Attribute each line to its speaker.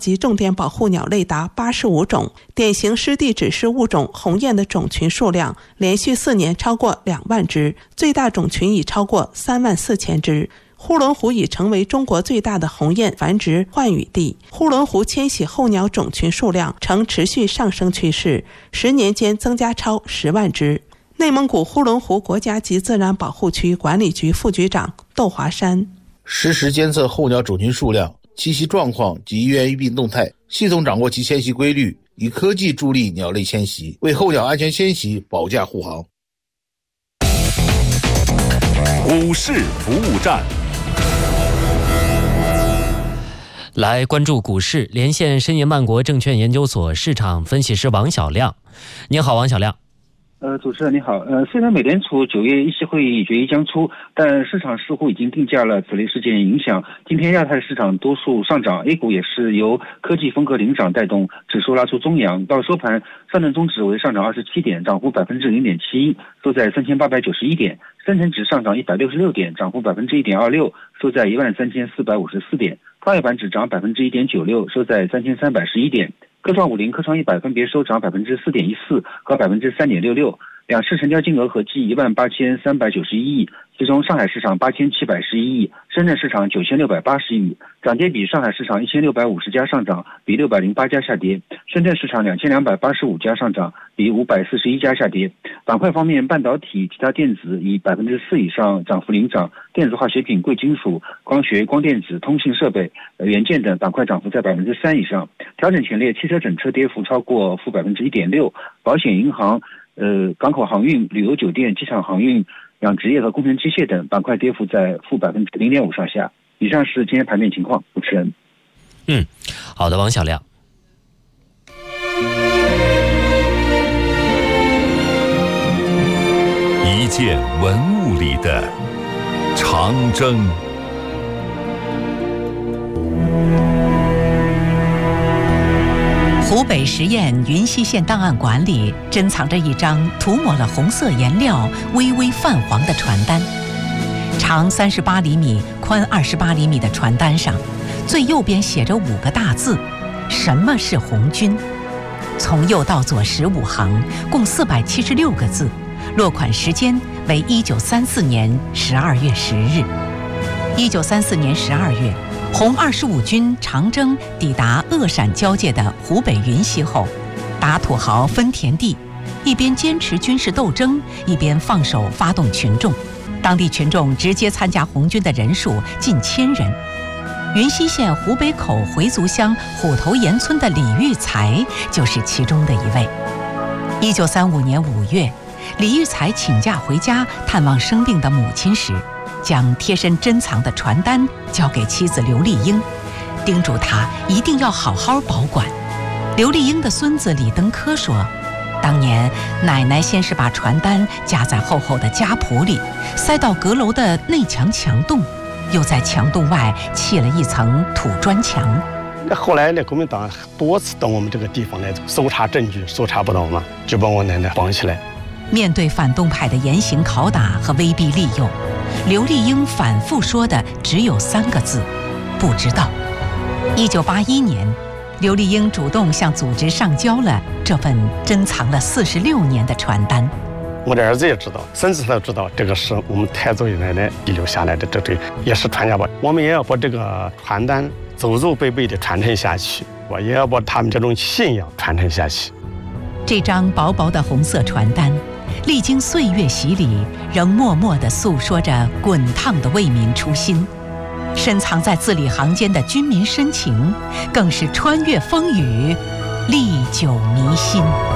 Speaker 1: 级重点保护鸟类达85种，典型湿地指示物种鸿雁的种群数量连续4年超过2万只，最大种群已超过34000只。呼伦湖已成为中国最大的鸿雁繁殖换羽地，呼伦湖迁徙候鸟种群数量呈持续上升趋势，10年间增加超10万只。内蒙古呼伦湖国家级自然保护区管理局副局长窦华山：
Speaker 2: 实时监测候鸟种群数量、栖息状况及医源疫病动态，系统掌握其迁徙规律，以科技助力鸟类迁徙，为候鸟安全迁徙保驾护航。
Speaker 3: 股市服务站，
Speaker 4: 来关注股市，连线申银万国证券研究所市场分析师王小亮。您好，王小亮。
Speaker 5: 主持人你好，虽然美联储9月议息会议决议将出，但市场似乎已经定价了此类事件影响。今天亚太市场多数上涨 ，A 股也是由科技风格领涨带动，指数拉出中阳。到收盘，上证综指为上涨27点，涨幅0.71%，收在3891点；深成指上涨166点，涨幅1.26%，收在13454点；创业板指涨1.96%，收在3311点。科创50、科创100分别收涨4.14%和3.66%，两市成交金额合计18391亿，其中上海市场8711亿，深圳市场9680亿，涨跌比上海市场1650家上涨，比608家下跌；深圳市场2285家上涨，比541家下跌。板块方面，半导体、其他电子以4%以上涨幅领涨，电子化学品、贵金属、光学、光电子、通信设备、元件等板块涨幅在3%以上。调整前列，汽车整车跌幅超过-1.6%，保险、银行、港口航运、旅游酒店、机场航运、养殖业和工程机械等板块跌幅在-0.5%上下。以上是今天盘面情况，主持人。
Speaker 4: 好的，王小亮。
Speaker 3: 一件文物里的长征。
Speaker 6: 湖北十堰云溪县档案馆里珍藏着一张涂抹了红色颜料、微微泛黄的传单。长38厘米、宽28厘米的传单上，最右边写着5个大字：什么是红军？从右到左15行，共476个字，落款时间为1934年12月10日。1934年12月，红25军长征抵达鄂陕交界的湖北云溪后，打土豪分田地，一边坚持军事斗争，一边放手发动群众。当地群众直接参加红军的人数近1000人。云溪县湖北口回族乡虎头岩村的李玉才就是其中的一位。1935年5月，李玉才请假回家探望生病的母亲时，将贴身珍藏的传单交给妻子刘丽英，叮嘱她一定要好好保管。刘丽英的孙子李登科说，当年奶奶先是把传单夹在厚厚的家谱里，塞到阁楼的内墙墙洞，又在墙洞外砌了一层土砖墙。
Speaker 7: 后来呢，国民党多次到我们这个地方来搜查证据，搜查不到嘛，就把我奶奶绑起来。
Speaker 6: 面对反动派的严刑拷打和威逼利诱，刘丽英反复说的只有3个字：不知道。1981年，刘丽英主动向组织上交了这份珍藏了46年的传单。
Speaker 7: 我的儿子也知道，孙子他都知道，这个是我们太祖爷奶奶遗留下来的，这对也是传家宝。我们也要把这个传单祖祖辈辈的传承下去，我也要把他们这种信仰传承下去。
Speaker 6: 这张薄薄的红色传单，历经岁月洗礼，仍默默地诉说着滚烫的为民初心。深藏在字里行间的军民深情，更是穿越风雨，历久弥新。